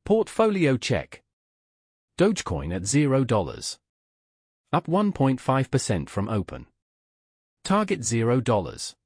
Portfolio check. Dogecoin at $0. Up 1.5% from open. Target $0.